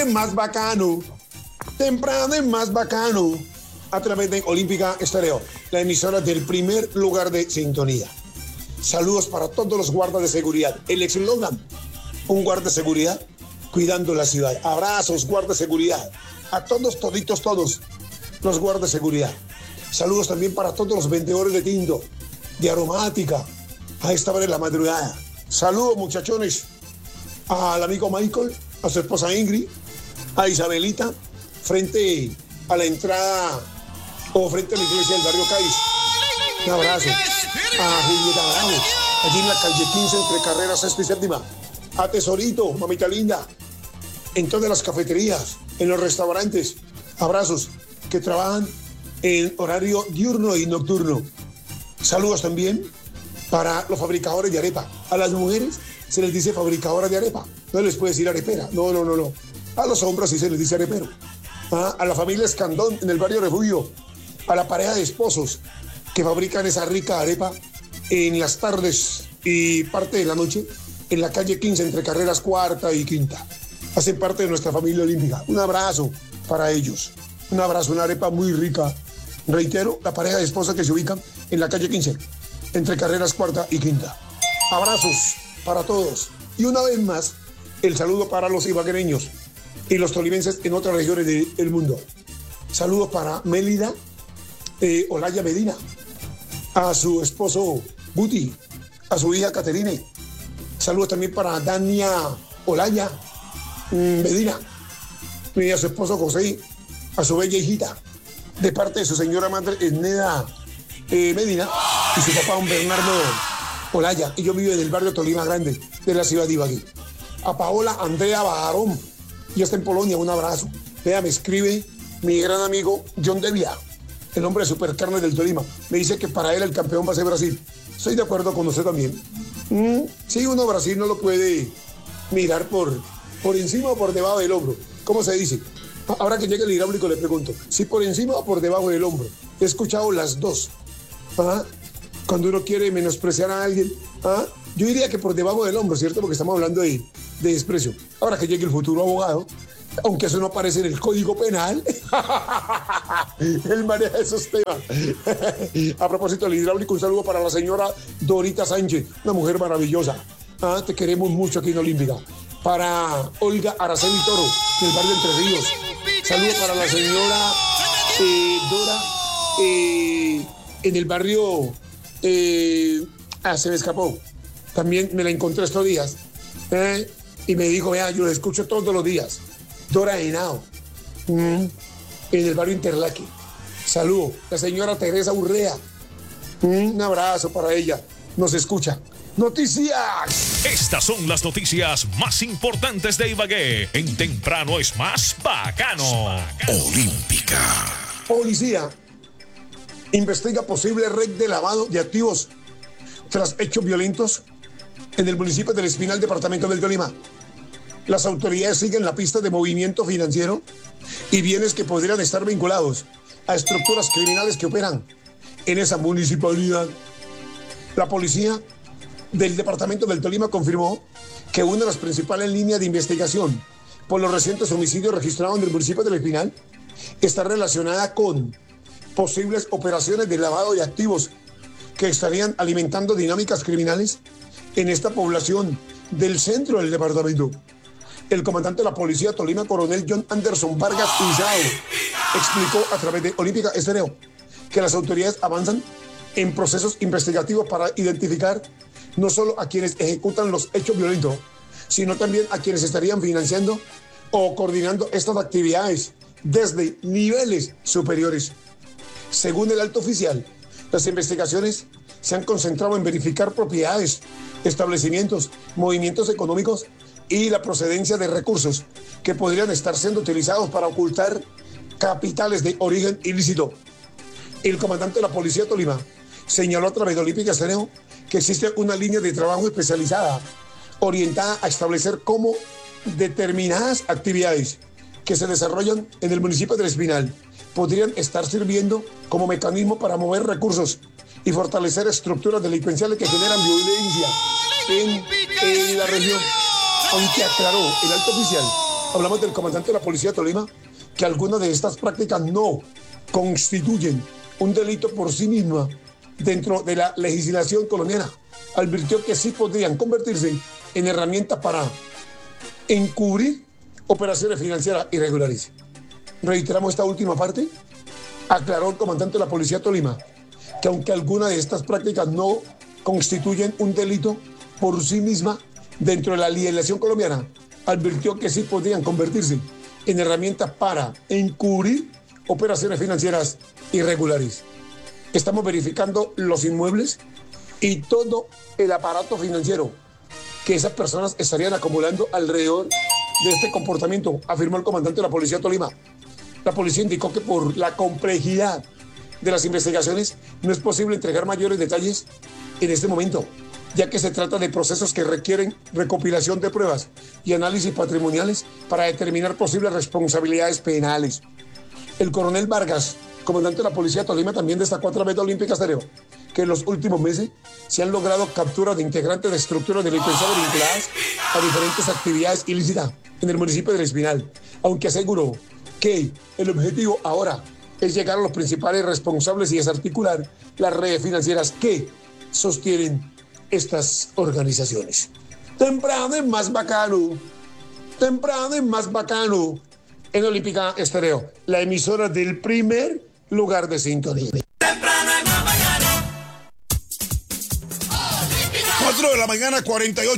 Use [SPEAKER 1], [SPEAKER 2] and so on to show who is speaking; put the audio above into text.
[SPEAKER 1] más bacano. Temprano es más bacano. A través de Olímpica Estéreo, la emisora del primer lugar de sintonía. Saludos para todos los guardas de seguridad. El eslogan, un guarda de seguridad cuidando la ciudad. Abrazos, guarda de seguridad. A todos, toditos, todos los guardas de seguridad. Saludos también para todos los vendedores de tinto, de aromática, a esta hora de la madrugada. Saludos, muchachones, al amigo Michael, a su esposa Ingrid, a Isabelita, frente a la entrada o frente a la iglesia del barrio Cádiz. Un abrazo a Julieta Bravo, allí en la calle 15 entre carreras 6 y séptima. A Tesorito, mamita linda, en todas las cafeterías, en los restaurantes. Abrazos que trabajan en horario diurno y nocturno. Saludos también para los fabricadores de arepa. A las mujeres se les dice fabricadoras de arepa, no les puede decir arepera, no. A los hombres sí se les dice arepero. A la familia Escandón en el barrio Refugio, a la pareja de esposos que fabrican esa rica arepa en las tardes y parte de la noche en la calle 15 entre carreras cuarta y quinta. Hacen parte de nuestra familia olímpica. Un abrazo para ellos. Un abrazo, una arepa muy rica. Reitero, la pareja de esposas que se ubican en la calle 15 entre carreras cuarta y quinta. Abrazos para todos. Y una vez más, el saludo para los ibaguereños y los tolimenses en otras regiones del mundo. Saludos para Mélida Olaya Medina, a su esposo Buti, a su hija Caterine. Saludos también para Dania Olaya Medina y a su esposo José, a su bella hijita, de parte de su señora madre Esneda Medina y su papá don Bernardo Olaya. Ellos viven en el barrio Tolima Grande de la ciudad de Ibagué. A Paola Andrea Barón, y está en Polonia, un abrazo. Vea, me escribe mi gran amigo John Devia, el hombre de Supercarnes del Tolima. Me dice que para él el campeón va a ser Brasil. Estoy de acuerdo con usted también. Sí, uno Brasil no lo puede mirar por encima o por debajo del hombro. ¿Cómo se dice? Ahora que llegue el hidráulico le pregunto, si por encima o por debajo del hombro. He escuchado las dos. Cuando uno quiere menospreciar a alguien, yo diría que por debajo del hombro, ¿cierto? Porque estamos hablando de desprecio. Ahora que llegue el futuro abogado, aunque eso no aparece en el Código Penal, él maneja esos temas. A propósito del hidráulico, un saludo para la señora Dorita Sánchez, una mujer maravillosa. Te queremos mucho aquí en Olímpica. Para Olga Araceli Toro, del barrio Entre Ríos. Saludo para la señora Dora, en el barrio... se me escapó. También me la encontré estos días. Y me dijo, vea, yo la escucho todos los días. Dora Henao, en el barrio Interlaque. Saludo. La señora Teresa Urrea. Un abrazo para ella. Nos escucha. ¡Noticias!
[SPEAKER 2] Estas son las noticias más importantes de Ibagué. En Temprano es más bacano. Olímpica.
[SPEAKER 1] Policía investiga posible red de lavado de activos tras hechos violentos en el municipio del Espinal, departamento del Tolima. Las autoridades siguen la pista de movimiento financiero y bienes que podrían estar vinculados a estructuras criminales que operan en esa municipalidad. La policía del departamento del Tolima confirmó que una de las principales líneas de investigación por los recientes homicidios registrados en el municipio del Espinal está relacionada con posibles operaciones de lavado de activos que estarían alimentando dinámicas criminales en esta población del centro del departamento. El comandante de la policía Tolima, coronel John Anderson Vargas Izao, explicó a través de Olímpica Estéreo que las autoridades avanzan en procesos investigativos para identificar no solo a quienes ejecutan los hechos violentos, sino también a quienes estarían financiando o coordinando estas actividades desde niveles superiores. Según el alto oficial, las investigaciones se han concentrado en verificar propiedades, establecimientos, movimientos económicos y la procedencia de recursos que podrían estar siendo utilizados para ocultar capitales de origen ilícito. El comandante de la Policía Tolima señaló a través de Olímpica Estéreo que existe una línea de trabajo especializada orientada a establecer cómo determinadas actividades que se desarrollan en el municipio del Espinal podrían estar sirviendo como mecanismo para mover recursos y fortalecer estructuras delincuenciales que generan violencia en la región. Aunque aclaró el alto oficial Hablamos del comandante de la Policía de Tolima, que algunas de estas prácticas no constituyen un delito por sí misma dentro de la legislación colombiana. Advirtió que sí podrían convertirse en herramientas para encubrir operaciones financieras irregulares. Reiteramos esta última parte. Aclaró el comandante de la Policía de Tolima que aunque algunas de estas prácticas no constituyen un delito por sí misma dentro de la legislación colombiana, advirtió que sí podrían convertirse en herramientas para encubrir operaciones financieras irregulares. Estamos verificando los inmuebles y todo el aparato financiero que esas personas estarían acumulando alrededor de este comportamiento, afirmó el comandante de la Policía de Tolima. La policía indicó que por la complejidad de las investigaciones no es posible entregar mayores detalles en este momento, ya que se trata de procesos que requieren recopilación de pruebas y análisis patrimoniales para determinar posibles responsabilidades penales. El coronel Vargas, comandante de la Policía de Tolima, también destacó a través de Olímpica Estéreo que en los últimos meses se han logrado capturas de integrantes de estructuras delincuenciales vinculadas a diferentes actividades ilícitas en el municipio de El Espinal, aunque aseguró que el objetivo ahora es llegar a los principales responsables y desarticular las redes financieras que sostienen estas organizaciones. Temprano es más bacano. Temprano es más bacano. En Olímpica Estéreo, la emisora del primer lugar de sintonía.
[SPEAKER 3] Temprano es más bacano.
[SPEAKER 1] 4 de la mañana, 48